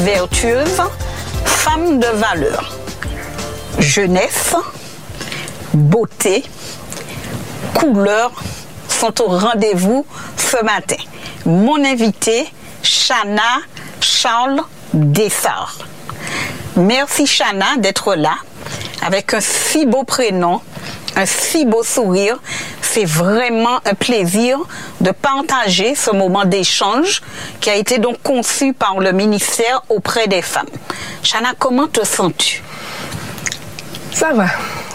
vertueuse, femme de valeur. Jeunesse, beauté, couleur sont au rendez-vous ce matin. Mon invité, Chana Charles Dessart. Merci Chana d'être là avec un si beau prénom, un si beau sourire. C'est vraiment un plaisir de partager ce moment d'échange qui a été donc conçu par le ministère auprès des femmes. Chana, comment te sens-tu? Ça va.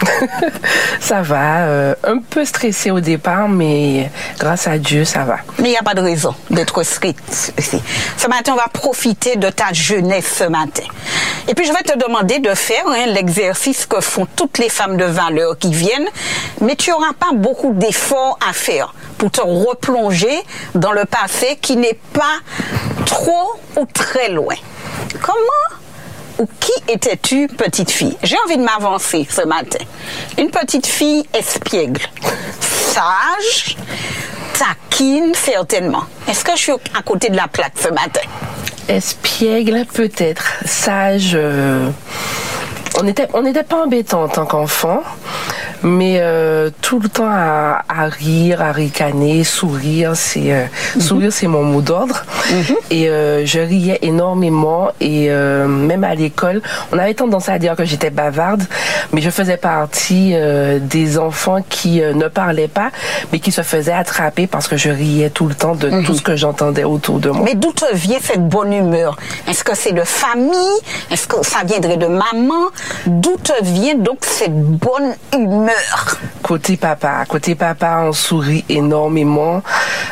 Ça va. Un peu stressée au départ, mais grâce à Dieu, ça va. Mais il n'y a pas de raison d'être stressée ici. Ce matin, on va profiter de ta jeunesse ce matin. Et puis, je vais te demander de faire l'exercice que font toutes les femmes de valeur qui viennent, mais tu n'auras pas beaucoup d'efforts à faire pour te replonger dans le passé qui n'est pas trop ou très loin. Comment ou qui étais-tu, petite fille? J'ai envie de m'avancer ce matin. Une petite fille espiègle, sage, taquine, certainement. Est-ce que je suis à côté de la plaque ce matin? Espiègle, peut-être. Sage. On n'était pas embêtant en tant qu'enfant, mais tout le temps à rire, à ricaner, sourire, sourire, c'est mon mot d'ordre. Et je riais énormément et même à l'école, on avait tendance à dire que j'étais bavarde, mais je faisais partie des enfants qui ne parlaient pas, mais qui se faisaient attraper parce que je riais tout le temps de tout ce que j'entendais autour de moi. Mais d'où te vient cette bonne humeur? Est-ce que c'est de famille? Est-ce que ça viendrait de maman? D'où te vient donc cette bonne humeur? Côté papa, on sourit énormément,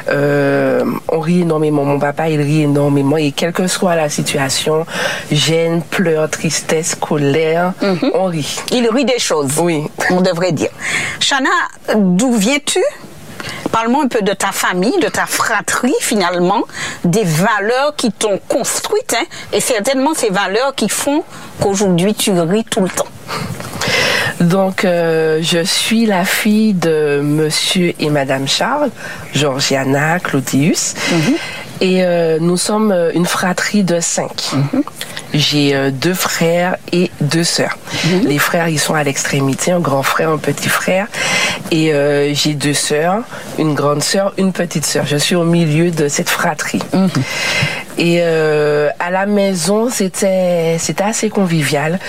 on rit énormément. Mon papa, il rit énormément et quelle que soit la situation, gêne, pleurs, tristesse, colère, on rit. Il rit des choses. Oui. On devrait dire. Chana, d'où viens-tu? Parle-moi un peu de ta famille, de ta fratrie finalement, des valeurs qui t'ont construite, hein, et certainement ces valeurs qui font qu'aujourd'hui tu ris tout le temps. Donc, je suis la fille de Monsieur et Madame Charles, Georgiana, Claudius, et nous sommes une fratrie de 5. J'ai 2 frères et 2 sœurs. Les frères, ils sont à l'extrémité, un grand frère, un petit frère. Et j'ai 2 sœurs, une grande sœur, une petite sœur. Je suis au milieu de cette fratrie. Et à la maison, c'était assez convivial.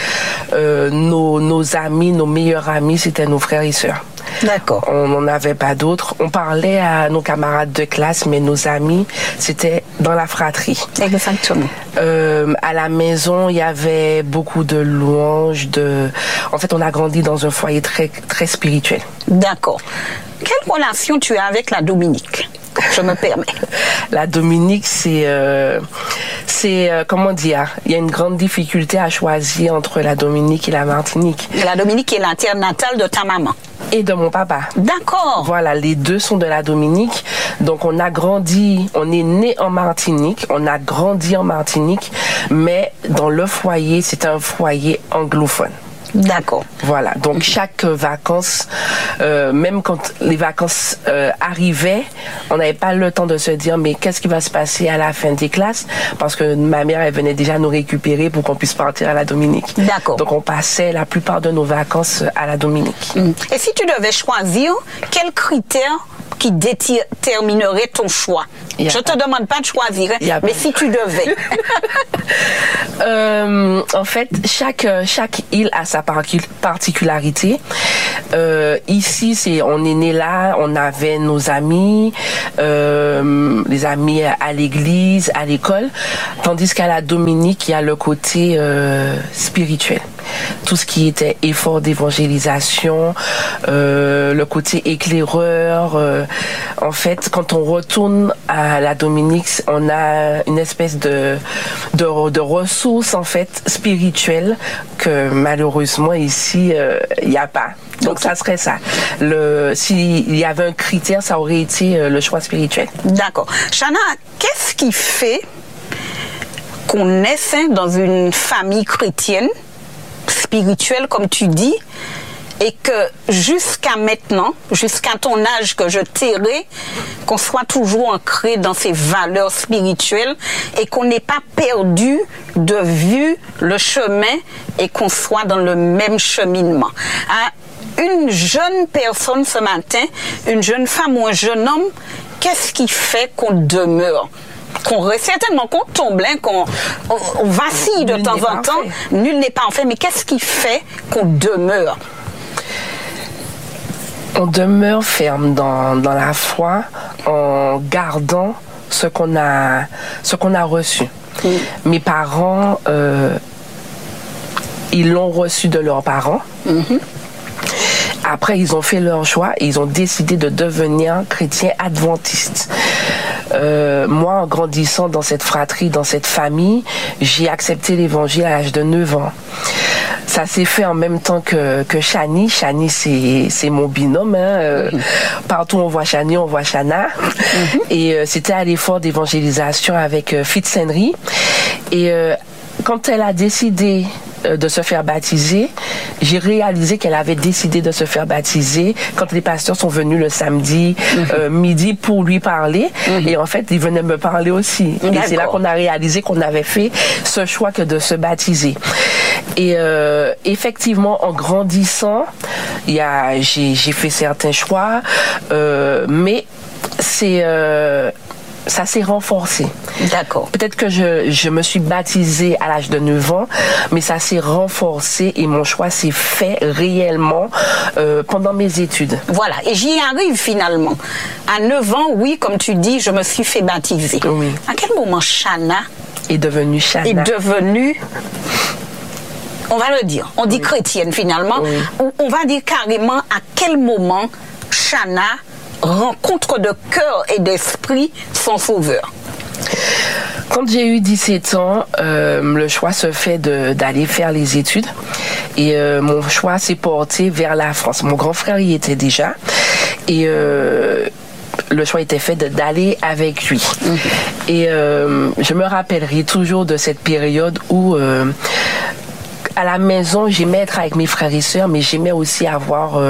Nos amis, nos meilleurs amis, c'était nos frères et sœurs. D'accord. On n'en avait pas d'autres. On parlait à nos camarades de classe, mais nos amis, c'était dans la fratrie. Exactement. À la maison, il y avait beaucoup de louanges. En fait, on a grandi dans un foyer très, très spirituel. D'accord. Quelle relation tu as avec la Dominique? Je me permets. La Dominique, c'est comment dire, il y a une grande difficulté à choisir entre la Dominique et la Martinique. La Dominique est la terre natale de ta maman. Et de mon papa. D'accord. Voilà, les deux sont de la Dominique. Donc on est né en Martinique, on a grandi en Martinique, mais dans le foyer, c'est un foyer anglophone. D'accord. Voilà, donc chaque vacances, même quand les vacances arrivaient, on n'avait pas le temps de se dire mais qu'est-ce qui va se passer à la fin des classes, parce que ma mère, elle venait déjà nous récupérer pour qu'on puisse partir à la Dominique. D'accord. Donc on passait la plupart de nos vacances à la Dominique. Et si tu devais choisir, quels critères qui déterminerait ton choix? Je te demande pas de choisir, mais si tu devais. En fait, chaque île a sa particularité. Ici, on est né là, on avait nos amis, les amis à l'église, à l'école, tandis qu'à la Dominique, il y a le côté spirituel. Tout ce qui était effort d'évangélisation, le côté éclaireur. En fait, quand on retourne à la Dominique, on a une espèce de ressources en fait spirituelles que malheureusement ici il n'y a pas. Donc ça serait ça. S'il y avait un critère, ça aurait été le choix spirituel. D'accord. Chana, qu'est-ce qui fait qu'on naisse dans une famille chrétienne, spirituelle comme tu dis, et que jusqu'à maintenant, jusqu'à ton âge que je tairai, qu'on soit toujours ancré dans ces valeurs spirituelles et qu'on n'ait pas perdu de vue le chemin et qu'on soit dans le même cheminement. Une jeune personne ce matin, une jeune femme ou un jeune homme, qu'est-ce qui fait qu'on demeure? Certainement qu'on tombe, qu'on vacille de temps en temps. Nul n'est pas en fait, mais qu'est-ce qui fait qu'on demeure? On demeure ferme dans la foi en gardant ce qu'on a reçu. Mes parents, ils l'ont reçu de leurs parents. Après, ils ont fait leur choix et ils ont décidé de devenir chrétiens adventistes. Moi, en grandissant dans cette fratrie, dans cette famille, j'ai accepté l'évangile à l'âge de 9 ans. Ça s'est fait en même temps que Chani. Chani, c'est mon binôme. Partout où on voit Chani, on voit Chana. Et c'était à l'effort d'évangélisation avec Fitz-Henry. Et quand elle a décidé de se faire baptiser, j'ai réalisé qu'elle avait décidé de se faire baptiser quand les pasteurs sont venus le samedi midi pour lui parler. Et en fait, ils venaient me parler aussi. Et c'est là qu'on a réalisé qu'on avait fait ce choix que de se baptiser. Et effectivement, en grandissant, j'ai fait certains choix, mais ça s'est renforcé. D'accord. Peut-être que je me suis baptisée à l'âge de 9 ans, mais ça s'est renforcé et mon choix s'est fait réellement pendant mes études. Voilà, et j'y arrive finalement. À 9 ans, oui, comme tu dis, je me suis fait baptiser. Oui. À quel moment Chana est devenue Chana? Est devenue, on va le dire, on dit chrétienne finalement, ou on va dire carrément à quel moment Chana rencontre de cœur et d'esprit son sauveur. Quand j'ai eu 17 ans, le choix se fait d'aller faire les études et mon choix s'est porté vers la France. Mon grand frère y était déjà et le choix était fait d'aller avec lui. Et je me rappellerai toujours de cette période où à la maison, j'aimais être avec mes frères et sœurs, mais j'aimais aussi avoir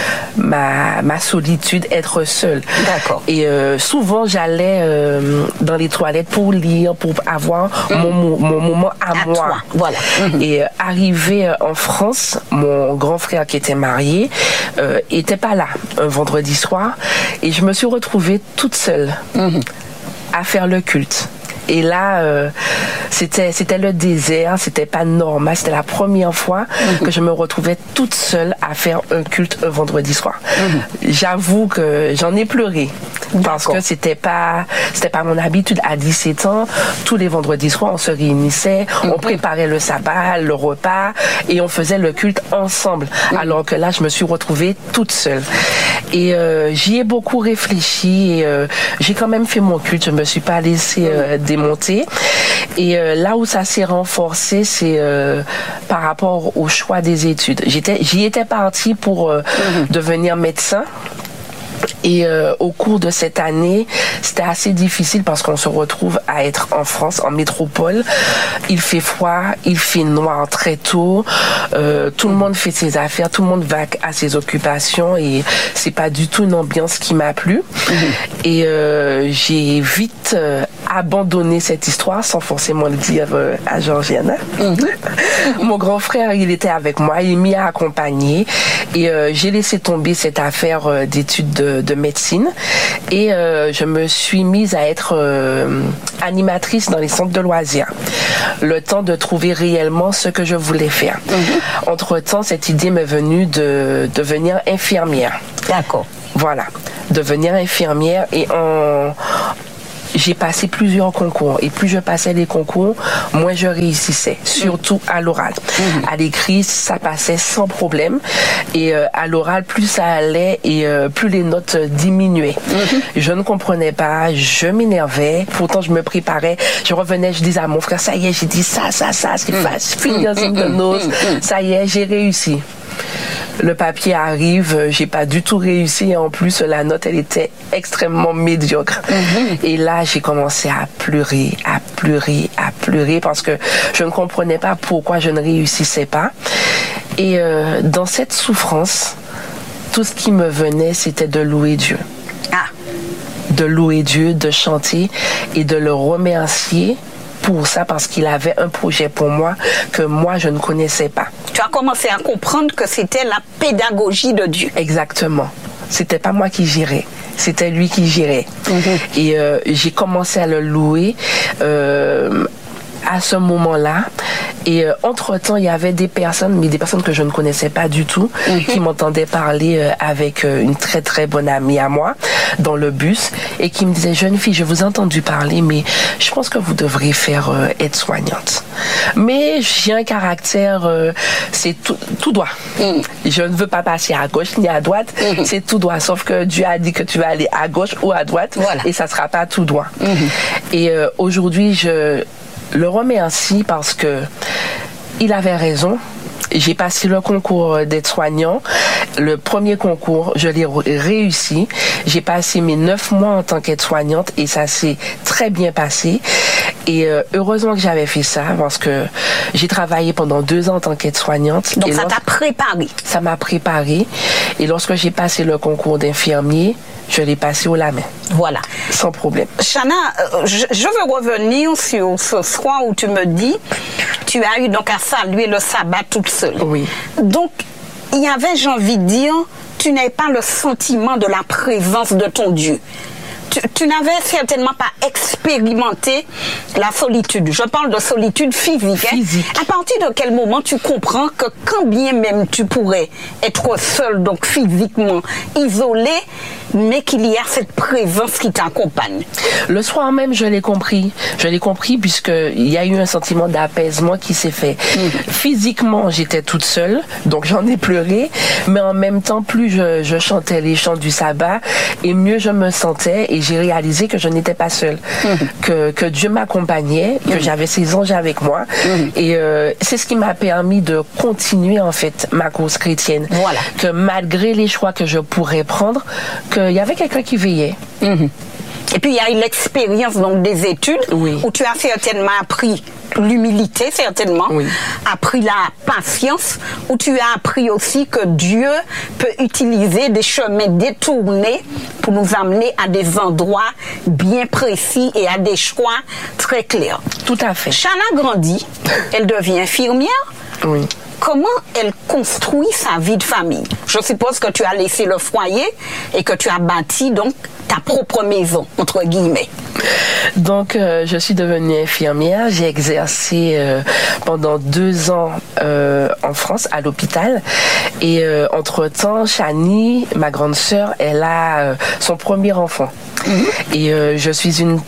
ma solitude, être seule. D'accord. Et souvent, j'allais dans les toilettes pour lire, pour avoir mon moment à moi. Toi. Voilà. Et arrivé en France, mon grand frère qui était marié était pas là un vendredi soir, et je me suis retrouvée toute seule à faire le culte. Et là, c'était le désert, c'était pas normal, c'était la première fois que je me retrouvais toute seule à faire un culte un vendredi soir. J'avoue que j'en ai pleuré. Parce que c'était pas mon habitude. À 17 ans, tous les vendredis soirs, on se réunissait, on préparait le sabbat, le repas, et on faisait le culte ensemble. Alors que là, je me suis retrouvée toute seule. Et j'y ai beaucoup réfléchi, et j'ai quand même fait mon culte, je me suis pas laissée démonter. Et là où ça s'est renforcé, c'est par rapport au choix des études. J'y étais partie pour devenir médecin. Et au cours de cette année, c'était assez difficile parce qu'on se retrouve à être en France, en métropole. Il fait froid, il fait noir très tôt. Tout le monde fait ses affaires, tout le monde va à ses occupations et c'est pas du tout une ambiance qui m'a plu. Et j'ai vite abandonné cette histoire sans forcément le dire à Georgiana. Mon grand frère, il était avec moi, il m'y a accompagné et j'ai laissé tomber cette affaire d'études de médecine et je me suis mise à être animatrice dans les centres de loisirs. Le temps de trouver réellement ce que je voulais faire. Entre-temps, cette idée m'est venue de devenir infirmière. D'accord. Voilà, devenir infirmière et j'ai passé plusieurs concours et plus je passais les concours, moins je réussissais, surtout à l'oral. À l'écrit, ça passait sans problème et à l'oral, plus ça allait et plus les notes diminuaient. Je ne comprenais pas, je m'énervais, pourtant je me préparais, je revenais, je disais à mon frère, ça y est, j'ai dit ça, c'est fast, fingers in the nose, ça y est, j'ai réussi. Le papier arrive, j'ai pas du tout réussi et en plus la note elle était extrêmement médiocre. Et là j'ai commencé à pleurer parce que je ne comprenais pas pourquoi je ne réussissais pas. Et dans cette souffrance, tout ce qui me venait c'était de louer Dieu. De louer Dieu, de chanter et de le remercier pour ça parce qu'il avait un projet pour moi que moi, je ne connaissais pas. Tu as commencé à comprendre que c'était la pédagogie de Dieu. Exactement. C'était pas moi qui gérais, c'était lui qui gérait. Et j'ai commencé à le louer à ce moment-là. Et entre-temps, il y avait des personnes, mais des personnes que je ne connaissais pas du tout, qui m'entendaient parler avec une très très bonne amie à moi dans le bus et qui me disaient: jeune fille, je vous ai entendu parler, mais je pense que vous devriez faire aide-soignante. Mais j'ai un caractère, c'est tout droit. Je ne veux pas passer à gauche ni à droite, c'est tout droit. Sauf que Dieu a dit que tu vas aller à gauche ou à droite, et ça ne sera pas tout droit. Et aujourd'hui, je le remercie parce que il avait raison. J'ai passé le concours d'aide-soignant. Le premier concours, je l'ai réussi. J'ai passé mes 9 mois en tant qu'aide-soignante et ça s'est très bien passé. Et heureusement que j'avais fait ça parce que j'ai travaillé pendant 2 ans en tant qu'aide-soignante. Donc ça t'a préparé? Ça m'a préparé. Et lorsque j'ai passé le concours d'infirmier, je l'ai passé haut la main. Voilà. Sans problème. Chana, je veux revenir sur ce soir où tu me dis, tu as eu donc à saluer le sabbat toute seule. Oui. Donc, il y avait, j'ai envie de dire, tu n'avais pas le sentiment de la présence de ton Dieu. Tu n'avais certainement pas expérimenté la solitude. Je parle de solitude physique. Physique. À partir de quel moment tu comprends que quand bien même tu pourrais être seul, donc physiquement isolé, mais qu'il y a cette présence qui t'accompagne? Le soir même, je l'ai compris. Je l'ai compris puisqu'il y a eu un sentiment d'apaisement qui s'est fait. Physiquement, j'étais toute seule, donc j'en ai pleuré. Mais en même temps, plus je chantais les chants du sabbat, et mieux je me sentais. Et j'ai réalisé que je n'étais pas seule, que Dieu m'accompagnait, que j'avais ses anges avec moi. Et c'est ce qui m'a permis de continuer en fait ma course chrétienne. Voilà. Que malgré les choix que je pourrais prendre, qu'il y avait quelqu'un qui veillait. Et puis il y a eu l'expérience donc des études, où tu as certainement appris l'humilité, certainement, appris la patience, où tu as appris aussi que Dieu peut utiliser des chemins détournés pour nous amener à des endroits bien précis et à des choix très clairs. Tout à fait. Chana grandit, elle devient infirmière. Oui. Comment elle construit sa vie de famille? Je suppose que tu as laissé le foyer et que tu as bâti donc ta propre maison, entre guillemets. Donc, je suis devenue infirmière. J'ai exercé pendant 2 ans en France, à l'hôpital. Et entre-temps, Chani, ma grande sœur, elle a son premier enfant. Et je suis une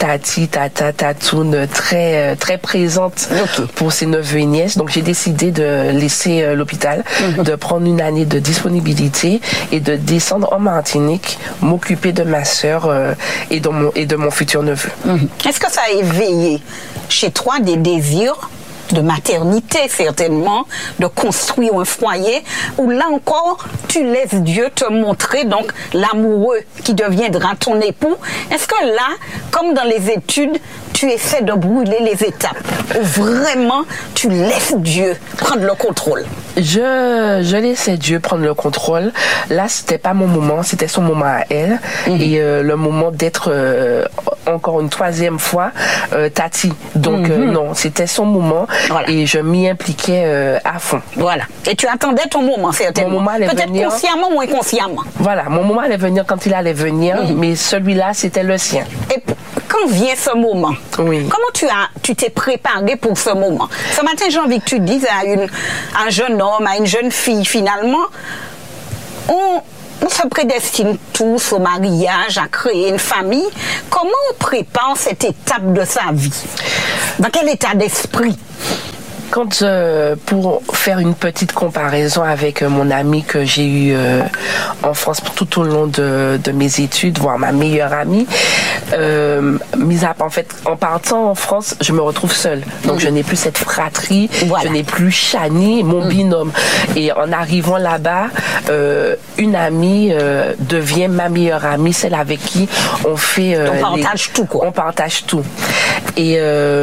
tatoune très très présente pour ses neveux et nièces. Donc j'ai décidé de laisser l'hôpital, de prendre une année de disponibilité et de descendre en Martinique, m'occuper de ma sœur et de mon futur neveu. Est-ce que ça a éveillé chez toi des désirs de maternité, certainement, de construire un foyer, où là encore, tu laisses Dieu te montrer donc l'amoureux qui deviendra ton époux? Est-ce que là, comme dans les études, tu essaies de brûler les étapes, ou vraiment tu laisses Dieu prendre le contrôle? Je laissais Dieu prendre le contrôle. Là, c'était pas mon moment, c'était son moment à elle. Et le moment d'être encore une 3e fois Tati. Donc non, c'était son moment. Voilà. Et je m'y impliquais à fond. Voilà. Et tu attendais ton moment, certainement. Mon moment allait peut-être venir. Consciemment ou inconsciemment. Voilà, mon moment allait venir quand il allait venir, mais celui-là, c'était le sien. Et quand vient ce moment, comment tu t'es préparé pour ce moment? Ce matin, j'ai envie que tu dises à un jeune homme, à une jeune fille, finalement, on se prédestine tous au mariage, à créer une famille. Comment on prépare cette étape de sa vie? Dans quel état d'esprit? Quand, pour faire une petite comparaison avec mon ami que j'ai eu en France tout au long de mes études, voire ma meilleure amie, en fait, en partant en France, je me retrouve seule. Donc je n'ai plus cette fratrie, je n'ai plus Chani, mon binôme. Et en arrivant là-bas, une amie devient ma meilleure amie, celle avec qui on fait... on partage tout, quoi. On partage tout. Et...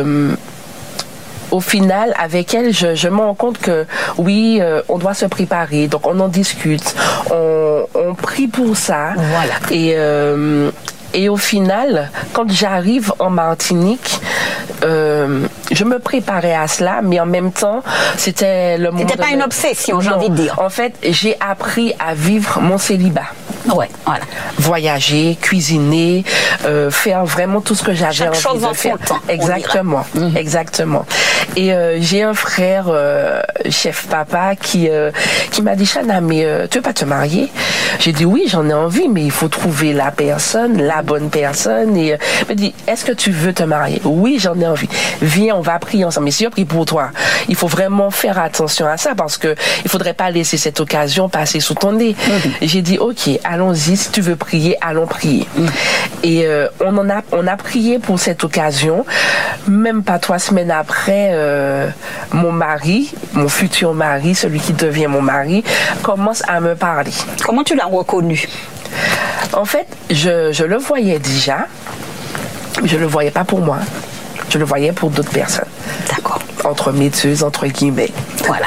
au final, avec elle, je me rends compte que oui, on doit se préparer. Donc, on en discute. On prie pour ça. Voilà. Et au final, quand j'arrive en Martinique, je me préparais à cela, mais en même temps, c'était le moment. C'était pas une obsession, j'ai envie de dire. En fait, j'ai appris à vivre mon célibat. Ouais, voilà. Voyager, cuisiner, faire vraiment tout ce que j'avais envie chose de en faire. son temps, Exactement, exactement. Et j'ai un frère, chef papa, qui m'a dit, Chana, mais tu veux pas te marier? J'ai dit oui, j'en ai envie, mais il faut trouver la personne, la bonne personne. Et il m'a dit, est-ce que tu veux te marier? Oui, j'en ai envie. Viens, on va prier ensemble. Mais si je prie pour toi, il faut vraiment faire attention à ça parce que il faudrait pas laisser cette occasion passer sous ton nez. J'ai dit, ok, allons-y, si tu veux prier, allons prier. Et on a prié pour cette occasion. Même pas 3 semaines après, mon mari, mon futur mari, celui qui devient mon mari, commence à me parler. Comment tu l'as reconnu? En fait, je le voyais déjà. Je le voyais pas pour moi. Je le voyais pour d'autres personnes. D'accord. Entre méteuses, entre guillemets. Voilà.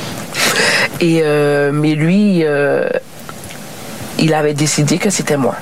Et mais lui, il avait décidé que c'était moi.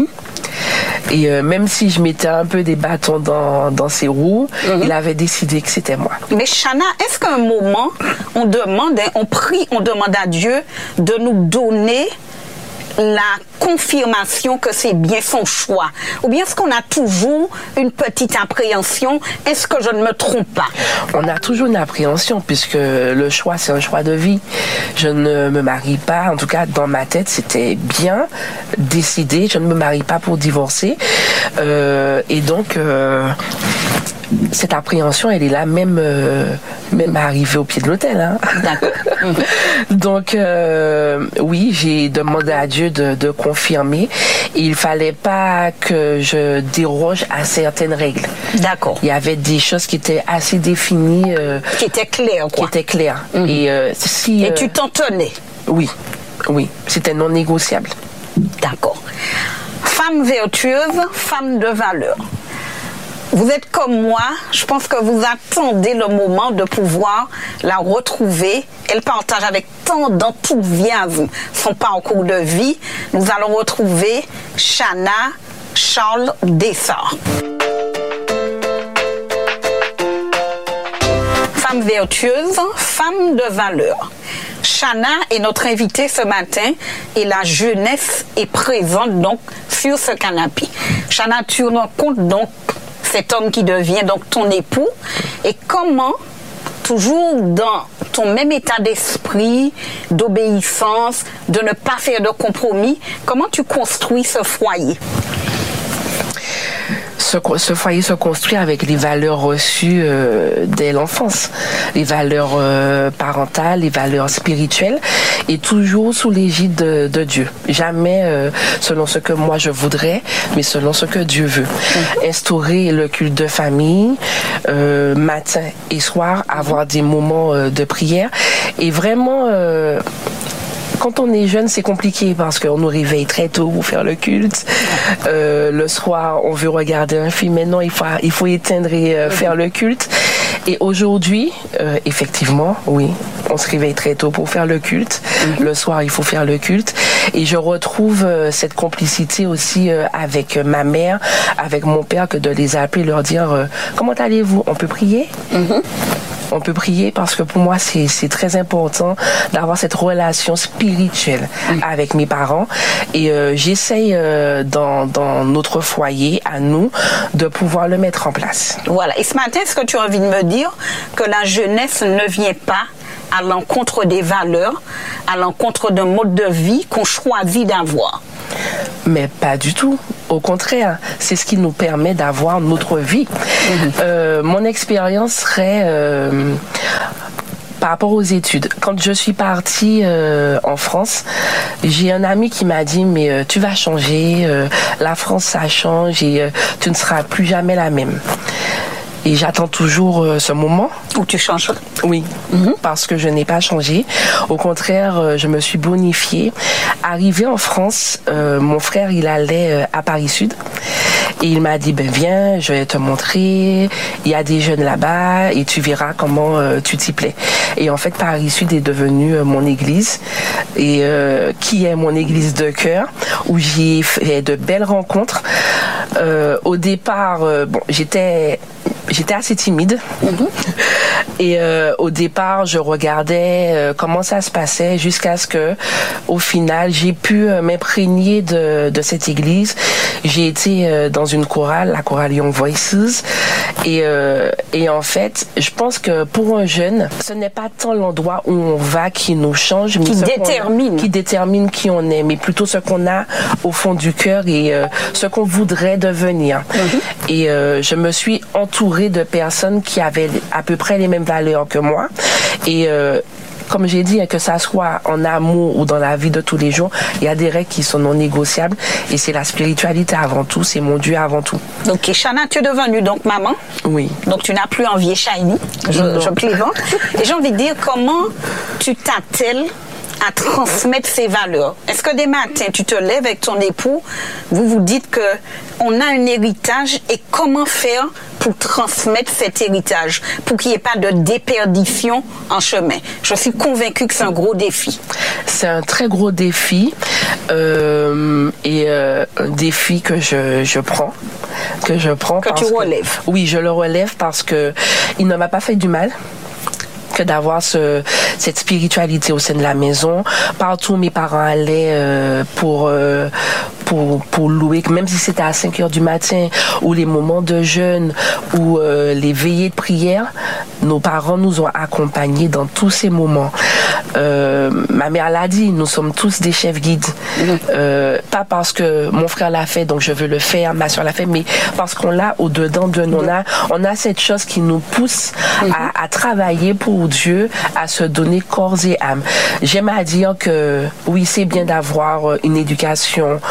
Et même si je mettais un peu des bâtons dans ses roues, il avait décidé que c'était moi. Mais Chana, est-ce qu'à un moment, on demande, on prie, on demande à Dieu de nous donner la confirmation que c'est bien son choix? Ou bien est-ce qu'on a toujours une petite appréhension? Est-ce que je ne me trompe pas? On a toujours une appréhension puisque le choix, c'est un choix de vie. Je ne me marie pas, en tout cas dans ma tête, c'était bien décidé. Je ne me marie pas pour divorcer. Et donc, cette appréhension, elle est là même arrivée au pied de l'autel. Hein. D'accord. Donc, oui, j'ai demandé à Dieu de confirmer. Il fallait pas que je déroge à certaines règles. D'accord. Il y avait des choses qui étaient assez définies. Qui étaient claires, quoi. Qui étaient claires. Et si... Et tu t'en tenais? Oui, oui. C'était non négociable. D'accord. Femme vertueuse, femme de valeur. Vous êtes comme moi, je pense que vous attendez le moment de pouvoir la retrouver. Elle partage avec tant d'enthousiasme son parcours de vie. Nous allons retrouver Chana Charles Dessart. Femme vertueuse, femme de valeur. Chana est notre invitée ce matin et la jeunesse est présente donc sur ce canapé. Chana, tu rencontres donc cet homme qui devient donc ton époux, et comment, toujours dans ton même état d'esprit, d'obéissance, de ne pas faire de compromis, comment tu construis ce foyer? Ce foyer se construit avec les valeurs reçues dès l'enfance, les valeurs parentales, les valeurs spirituelles, et toujours sous l'égide de Dieu. Jamais selon ce que moi je voudrais, mais selon ce que Dieu veut. Instaurer le culte de famille, matin et soir, avoir des moments de prière, et vraiment... Quand on est jeune, c'est compliqué parce qu'on nous réveille très tôt pour faire le culte. Le soir, on veut regarder un film. Maintenant, il faut éteindre et faire le culte. Et aujourd'hui, effectivement, oui, on se réveille très tôt pour faire le culte. Le soir, il faut faire le culte. Et je retrouve cette complicité aussi avec ma mère, avec mon père, que de les appeler, leur dire comment allez-vous? On peut prier? On peut prier parce que pour moi, c'est très important d'avoir cette relation spirituelle avec mes parents. Et j'essaye dans notre foyer, à nous, de pouvoir le mettre en place. Voilà. Et ce matin, est-ce que tu as envie de me dire que la jeunesse ne vient pas à l'encontre des valeurs, à l'encontre d'un mode de vie qu'on choisit d'avoir? Mais pas du tout. Au contraire, c'est ce qui nous permet d'avoir notre vie. Mon expérience serait par rapport aux études. Quand je suis partie en France, j'ai un ami qui m'a dit mais tu vas changer, la France ça change et tu ne seras plus jamais la même. Et j'attends toujours ce moment. Où tu changes? Oui, parce que je n'ai pas changé. Au contraire, je me suis bonifiée. Arrivé en France, mon frère, il allait à Paris-Sud. Et il m'a dit, ben viens, je vais te montrer. Il y a des jeunes là-bas et tu verras comment tu t'y plais. Et en fait, Paris-Sud est devenu mon église. Et qui est mon église de cœur, où j'ai fait de belles rencontres. Au départ, bon, j'étais j'étais assez timide. Et au départ, je regardais comment ça se passait jusqu'à ce que, au final, j'ai pu m'imprégner de cette église. J'ai été dans une chorale, la chorale Young Voices. Et en fait, je pense que pour un jeune, ce n'est pas tant l'endroit où on va qui nous change, mais qui détermine qui on est, mais plutôt ce qu'on a au fond du cœur et ce qu'on voudrait devenir. Et je me suis entourée de personnes qui avaient à peu près les mêmes valeurs que moi. Et comme j'ai dit, que ça soit en amour ou dans la vie de tous les jours, il y a des règles qui sont non négociables et c'est la spiritualité avant tout, c'est mon Dieu avant tout. Donc, Shana, tu es devenue donc maman. Oui. Donc, tu n'as plus envié Shiny. Je plaisante. Et j'ai envie de dire, comment tu t'attelles à transmettre ces valeurs? Est-ce que des matins, tu te lèves avec ton époux, vous vous dites que on a un héritage et comment faire pour transmettre cet héritage, pour qu'il n'y ait pas de déperdition en chemin? Je suis convaincue que c'est un gros défi. C'est un très gros défi un défi que je prends. Que tu relèves. Oui, je le relève parce que il ne m'a pas fait du mal que d'avoir cette spiritualité au sein de la maison. Partout où mes parents allaient pour louer, même si c'était à 5 heures du matin, ou les moments de jeûne, ou les veillées de prière, nos parents nous ont accompagnés dans tous ces moments. Ma mère l'a dit, nous sommes tous des chefs guides. Pas parce que mon frère l'a fait, donc je veux le faire, ma soeur l'a fait, mais parce qu'on l'a au-dedans de nous. On a cette chose qui nous pousse à travailler pour Dieu, à se donner corps et âme. J'aime à dire que oui, c'est bien d'avoir une éducation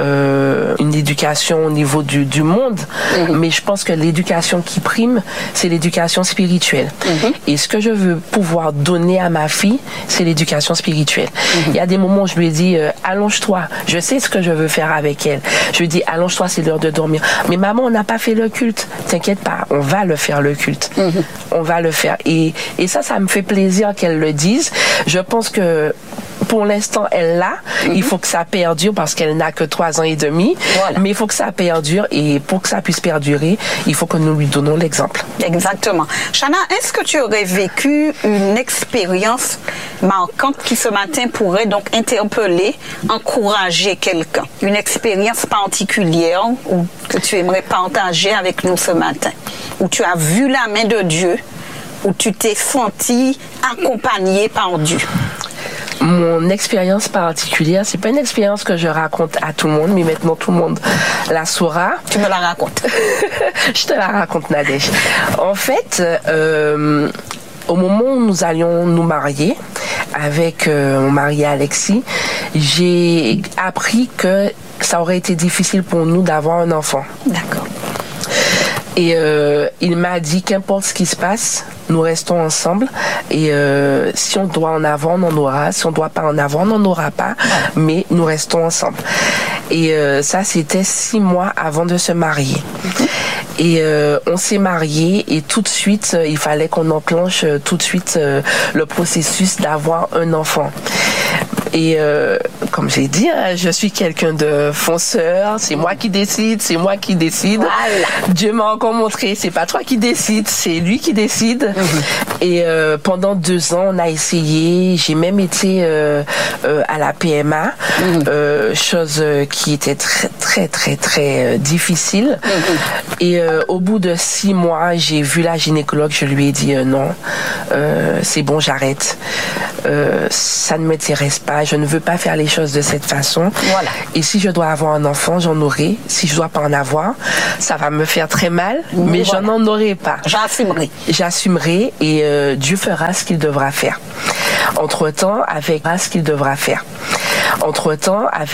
au niveau du monde, mais je pense que l'éducation qui prime, c'est l'éducation spirituelle. Et ce que je veux pouvoir donner à ma fille, c'est l'éducation spirituelle. Il y a des moments où je lui dis allonge-toi, je sais ce que je veux faire avec elle. Je lui dis allonge-toi, c'est l'heure de dormir. Mais maman, on n'a pas fait le culte. T'inquiète pas, on va le faire le culte. On va le faire. Et ça me fait plaisir qu'elle le dise. Je pense que pour l'instant, elle l'a. Il faut que ça perdure parce qu'elle n'a que 3 ans et demi. Voilà. Mais il faut que ça perdure et pour que ça puisse perdurer, il faut que nous lui donnons l'exemple. Exactement. Shana, est-ce que tu aurais vécu une expérience marquante qui ce matin pourrait donc interpeller, encourager quelqu'un? Une expérience particulière ou que tu aimerais partager avec nous ce matin? Où tu as vu la main de Dieu, où tu t'es senti accompagné par Dieu? Mon expérience particulière, c'est pas une expérience que je raconte à tout le monde, mais maintenant tout le monde la saura. Tu me la racontes. Je te la raconte, Nadège. En fait, au moment où nous allions nous marier avec mon mari Alexis, j'ai appris que ça aurait été difficile pour nous d'avoir un enfant. D'accord. Et il m'a dit qu'importe ce qui se passe, nous restons ensemble et si on doit en avoir, on en aura. Si on doit pas en avoir, on n'en aura pas. Mais nous restons ensemble. Et ça, c'était 6 mois avant de se marier. Et on s'est mariés et tout de suite, il fallait qu'on enclenche tout de suite le processus d'avoir un enfant. Et comme j'ai dit, je suis quelqu'un de fonceur, c'est moi qui décide, c'est moi qui décide. Voilà. Dieu m'a encore montré, c'est pas toi qui décides, c'est lui qui décide. Et pendant 2 ans, on a essayé, j'ai même été à la PMA, chose qui était très difficile. Et au bout de 6 mois, j'ai vu la gynécologue, je lui ai dit non, c'est bon, j'arrête. Ça ne m'intéresse pas, je ne veux pas faire les choses de cette façon. Voilà. Et si je dois avoir un enfant, j'en aurai. Si je dois pas en avoir, ça va me faire très mal, mais voilà. Je n'en aurai pas. J'assumerai. J'assumerai et Dieu fera ce qu'il devra faire. Entre-temps, avec ce qu'il devra faire. Entre-temps, avec